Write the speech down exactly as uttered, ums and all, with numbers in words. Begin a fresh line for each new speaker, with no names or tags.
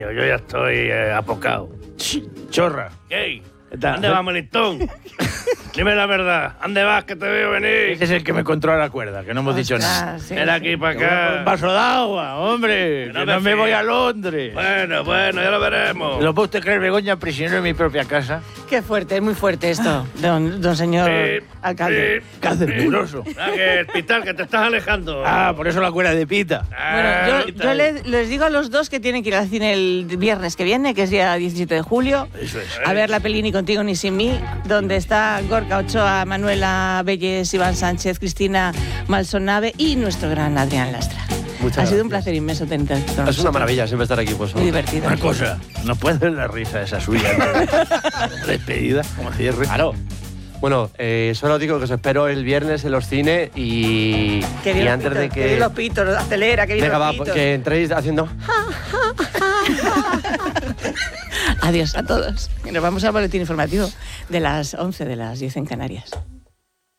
Yo ya estoy eh, apocado.
Ch, chorra.
¿Qué?
¿Qué tal?
¿Dónde vas, Melitón? Dime la verdad. ¿Dónde vas, que te veo venir?
Ese es el que me controla la cuerda, que no hemos dicho nada.
Sí,
Ven
sí.
aquí para
Un
acá.
vaso de agua, hombre.
Que
Que
no
no,
me
me
fío.
voy a Londres.
Bueno, bueno, ya lo veremos.
¿Lo puede usted creer, Begoña, prisionero en mi propia casa?
Qué fuerte, es muy fuerte esto, don, don señor
Eh,
alcalde.
eh,
¿Qué haces,
eh.
mugroso?
Ah, que el pital, que te estás alejando.
Ah, por eso la cuerda de pita.
Bueno,
Ah,
yo,
pital.
yo le- les digo a los dos que tienen que ir al cine el viernes que viene, que es día diecisiete de julio,
Eso es.
a ver la peli Ni contigo ni sin mí, donde está Gorka Ochoa, Manuela Belles, Iván Sánchez, Cristina Malsonave y nuestro gran Adrián Lastra.
Muchas
ha sido
gracias.
un placer inmenso tenerte con
Es una
nosotros.
maravilla siempre estar aquí, pues.
Muy divertido.
Una cosa, ¿no puedes ver la risa esa suya? ¿no? Despedida, como cierre.
Claro. Bueno, eh, solo digo que os espero el viernes en los cines y,
Que
y
bien los
antes
pitos,
de
que bien los
que...
pitos, acelera, que bien
Venga,
los
va,
pitos.
que entréis haciendo...
Adiós a todos. Y nos vamos al boletín informativo de las once, de las diez en Canarias.